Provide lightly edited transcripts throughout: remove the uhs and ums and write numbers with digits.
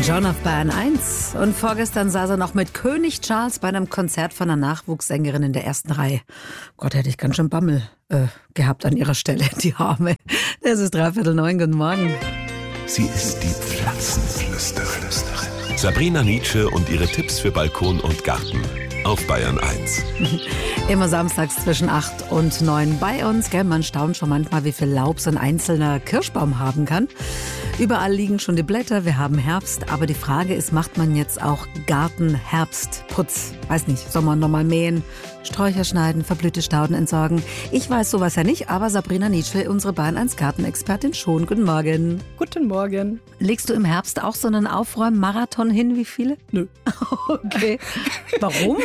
John auf Bayern 1. Und vorgestern saß er noch mit König Charles bei einem Konzert von einer Nachwuchssängerin in der ersten Reihe. Gott, hätte ich ganz schön Bammel gehabt an ihrer Stelle, die Arme. Es ist 8:45, guten Morgen. Sie ist die Pflanzenflüsterin. Sabrina Nitzsche und ihre Tipps für Balkon und Garten auf Bayern 1. Immer samstags zwischen 8 und 9 bei uns. Gell? Man staunt schon manchmal, wie viel Laub so ein einzelner Kirschbaum haben kann. Überall liegen schon die Blätter, wir haben Herbst. Aber die Frage ist, macht man jetzt auch Garten-Herbstputz? Weiß nicht, soll man nochmal mähen, Sträucher schneiden, verblühte Stauden entsorgen? Ich weiß sowas ja nicht, aber Sabrina Nitzsche, unsere Bayern 1 Gartenexpertin, schon. Guten Morgen. Guten Morgen. Legst du im Herbst auch so einen Aufräummarathon hin? Wie viele? Nö. Okay. Warum?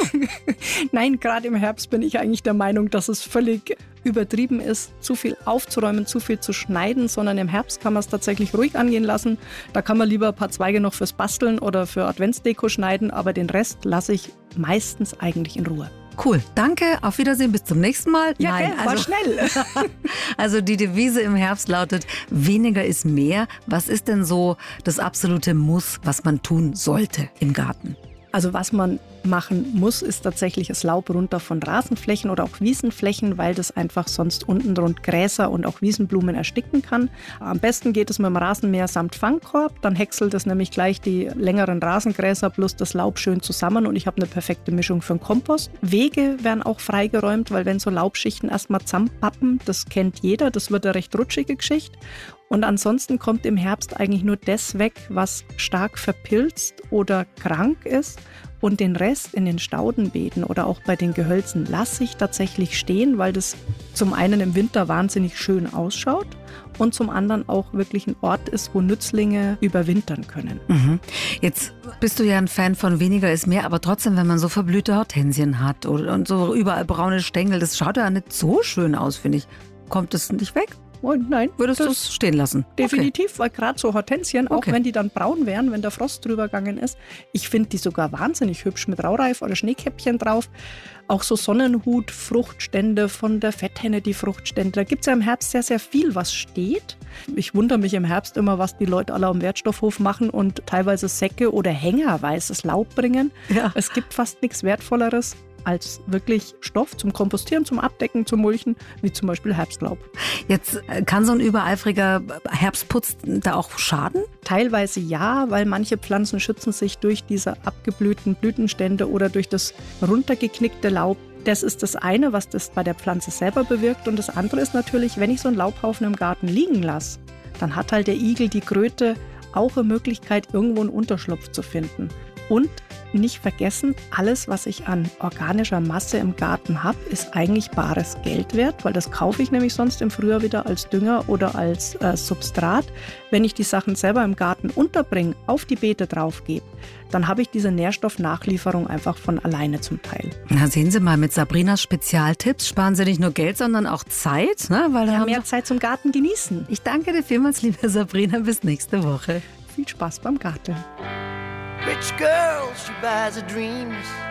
Nein, gerade im Herbst bin ich eigentlich der Meinung, dass es völlig übertrieben ist, zu viel aufzuräumen, zu viel zu schneiden, sondern im Herbst kann man es tatsächlich ruhig angehen lassen. Da kann man lieber ein paar Zweige noch fürs Basteln oder für Adventsdeko schneiden, aber den Rest lasse ich meistens eigentlich in Ruhe. Cool, danke, auf Wiedersehen, bis zum nächsten Mal. Ja, nein, war schnell. Also die Devise im Herbst lautet, weniger ist mehr. Was ist denn so das absolute Muss, was man tun sollte im Garten? Also was man machen muss, ist tatsächlich das Laub runter von Rasenflächen oder auch Wiesenflächen, weil das einfach sonst unten rund Gräser und auch Wiesenblumen ersticken kann. Am besten geht es mit dem Rasenmäher samt Fangkorb, dann häckselt es nämlich gleich die längeren Rasengräser plus das Laub schön zusammen und ich habe eine perfekte Mischung für den Kompost. Wege werden auch freigeräumt, weil wenn so Laubschichten erstmal zusammenpappen, das kennt jeder, das wird eine recht rutschige Geschichte. Und ansonsten kommt im Herbst eigentlich nur das weg, was stark verpilzt oder krank ist. Und den Rest in den Staudenbeeten oder auch bei den Gehölzen lasse ich tatsächlich stehen, weil das zum einen im Winter wahnsinnig schön ausschaut und zum anderen auch wirklich ein Ort ist, wo Nützlinge überwintern können. Mhm. Jetzt bist du ja ein Fan von weniger ist mehr, aber trotzdem, wenn man so verblühte Hortensien hat und so überall braune Stängel, das schaut ja nicht so schön aus, finde ich. Kommt das nicht weg? Und nein, würdest du es stehen lassen? Definitiv, weil gerade so Hortensien, auch Okay. wenn die dann braun wären, wenn der Frost drüber gegangen ist, ich finde die sogar wahnsinnig hübsch mit Raureif oder Schneekäppchen drauf. Auch so Sonnenhut, Fruchtstände von der Fetthenne, die Fruchtstände. Da gibt es ja im Herbst sehr, sehr viel, was steht. Ich wundere mich im Herbst immer, was die Leute alle am Wertstoffhof machen und teilweise Säcke oder Hänger weißes Laub bringen. Ja. Es gibt fast nichts Wertvolleres als wirklich Stoff zum Kompostieren, zum Abdecken, zum Mulchen, wie zum Beispiel Herbstlaub. Jetzt kann so ein übereifriger Herbstputz da auch schaden? Teilweise ja, weil manche Pflanzen schützen sich durch diese abgeblühten Blütenstände oder durch das runtergeknickte Laub. Das ist das eine, was das bei der Pflanze selber bewirkt. Und das andere ist natürlich, wenn ich so einen Laubhaufen im Garten liegen lasse, dann hat halt der Igel, die Kröte auch eine Möglichkeit, irgendwo einen Unterschlupf zu finden. Und nicht vergessen, alles, was ich an organischer Masse im Garten habe, ist eigentlich bares Geld wert, weil das kaufe ich nämlich sonst im Frühjahr wieder als Dünger oder als Substrat. Wenn ich die Sachen selber im Garten unterbringe, auf die Beete drauf gebe, dann habe ich diese Nährstoffnachlieferung einfach von alleine zum Teil. Na, sehen Sie mal, mit Sabrinas Spezialtipps sparen Sie nicht nur Geld, sondern auch Zeit. Ne? Weil Ja, mehr Zeit zum Garten genießen. Ich danke dir vielmals, liebe Sabrina. Bis nächste Woche. Viel Spaß beim Garteln. Rich girl, she buys her dreams.